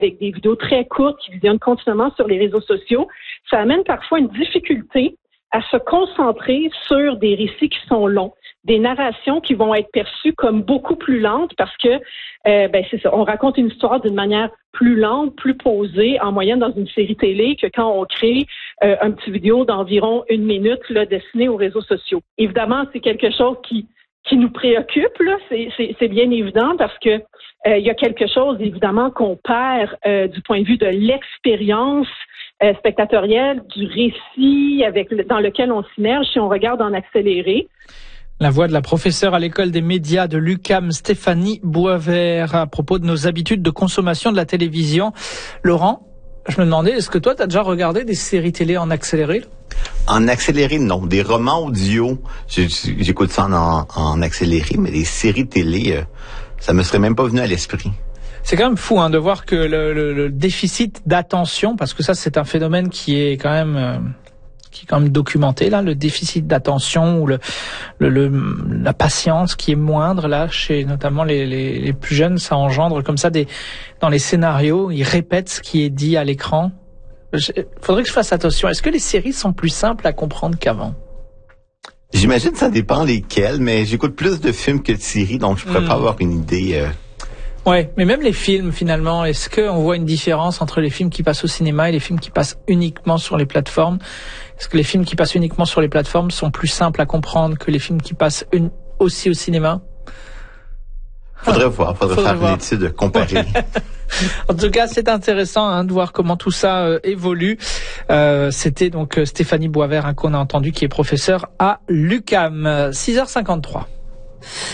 avec des vidéos très courtes qui visionnent continuellement sur les réseaux sociaux, ça amène parfois une difficulté à se concentrer sur des récits qui sont longs, des narrations qui vont être perçues comme beaucoup plus lentes parce que, c'est ça, on raconte une histoire d'une manière plus lente, plus posée, en moyenne dans une série télé, que quand on crée un petit vidéo d'environ 1 minute là, destinée aux réseaux sociaux. Évidemment, c'est quelque chose qui nous préoccupe, là, c'est bien évident parce que il y a quelque chose, évidemment, qu'on perd du point de vue de l'expérience spectatorielle, du récit dans lequel on s'immerge si on regarde en accéléré. La voix de la professeure à l'école des médias de l'UQAM, Stéphanie Boisvert, à propos de nos habitudes de consommation de la télévision. Laurent, je me demandais, est-ce que toi, tu as déjà regardé des séries télé en accéléré? En accéléré, non. Des romans audio, j'écoute ça en accéléré, mais des séries télé, ça me serait même pas venu à l'esprit. C'est quand même fou de voir que le déficit d'attention, parce que ça c'est un phénomène qui est quand même documenté là, le déficit d'attention ou la patience qui est moindre là chez notamment les plus jeunes, ça engendre comme ça dans les scénarios, ils répètent ce qui est dit à l'écran. Faudrait que je fasse attention. Est-ce que les séries sont plus simples à comprendre qu'avant? J'imagine que ça dépend lesquelles, mais j'écoute plus de films que de séries, donc je pourrais pas avoir une idée. Ouais, mais même les films, finalement, est-ce qu'on voit une différence entre les films qui passent au cinéma et les films qui passent uniquement sur les plateformes? Est-ce que les films qui passent uniquement sur les plateformes sont plus simples à comprendre que les films qui passent aussi au cinéma? Faudrait faire une étude comparée. En tout cas, c'est intéressant de voir comment tout ça évolue. C'était donc Stéphanie Boisvert qu'on a entendu, qui est professeure à l'UQAM. 6h53.